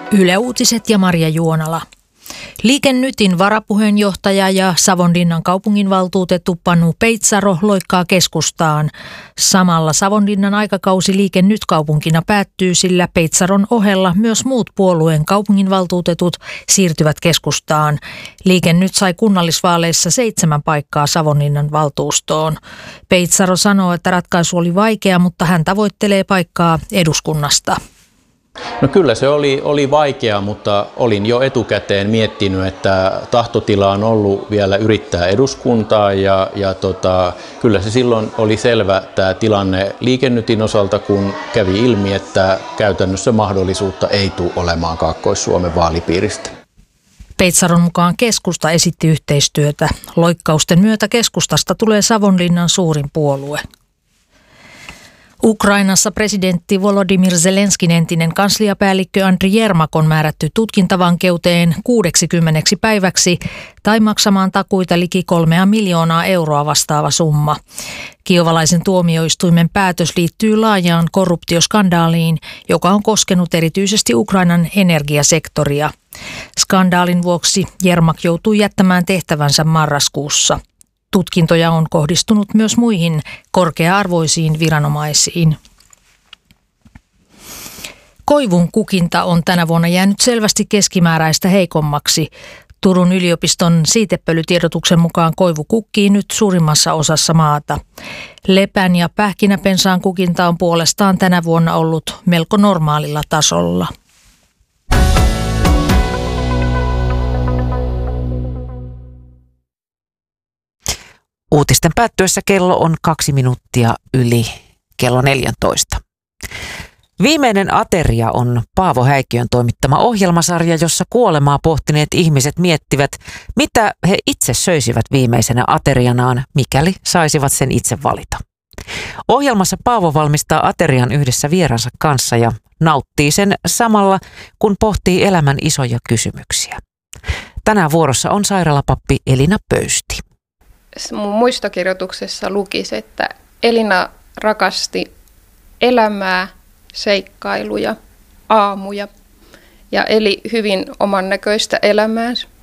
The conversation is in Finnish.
Yle Uutiset ja Marja Juonala. Liike Nytin varapuheenjohtaja ja Savonlinnan kaupunginvaltuutettu Panu Peitsaro loikkaa keskustaan. Samalla Savonlinnan aikakausi Liike Nyt kaupunkina päättyy, sillä Peitsaron ohella myös muut puolueen kaupunginvaltuutetut siirtyvät keskustaan. Liike Nyt sai kunnallisvaaleissa 7 paikkaa Savonlinnan valtuustoon. Peitsaro sanoo, että ratkaisu oli vaikea, mutta hän tavoittelee paikkaa eduskunnasta. No kyllä se oli vaikea, mutta olin jo etukäteen miettinyt, että tahtotila on ollut vielä yrittää eduskuntaa ja kyllä se silloin oli selvä tämä tilanne Liike Nytin osalta, kun kävi ilmi, että käytännössä mahdollisuutta ei tule olemaan Kaakkois-Suomen vaalipiiristä. Peitsaron mukaan keskusta esitti yhteistyötä. Loikkausten myötä keskustasta tulee Savonlinnan suurin puolue. Ukrainassa presidentti Volodymyr Zelenskin entinen kansliapäällikkö Andriy Jermak on määrätty tutkintavankeuteen 60 päiväksi tai maksamaan takuita liki 3 miljoonaa euroa vastaava summa. Kiovalaisen tuomioistuimen päätös liittyy laajaan korruptioskandaaliin, joka on koskenut erityisesti Ukrainan energiasektoria. Skandaalin vuoksi Jermak joutui jättämään tehtävänsä marraskuussa. Tutkintoja on kohdistunut myös muihin korkea-arvoisiin viranomaisiin. Koivun kukinta on tänä vuonna jäänyt selvästi keskimääräistä heikommaksi. Turun yliopiston siitepölytiedotuksen mukaan koivu kukkii nyt suurimmassa osassa maata. Lepän ja pähkinäpensaan kukinta on puolestaan tänä vuonna ollut melko normaalilla tasolla. Uutisten päättyessä kello on 2 minuuttia yli kello 14. Viimeinen ateria on Paavo Häikiön toimittama ohjelmasarja, jossa kuolemaa pohtineet ihmiset miettivät, mitä he itse söisivät viimeisenä aterianaan, mikäli saisivat sen itse valita. Ohjelmassa Paavo valmistaa aterian yhdessä vieransa kanssa ja nauttii sen samalla, kun pohtii elämän isoja kysymyksiä. Tänään vuorossa on sairaalapappi Elina Pöysti. Mun muistokirjoituksessa lukisi, että Elina rakasti elämää, seikkailuja, aamuja ja eli hyvin oman näköistä elämäänsä.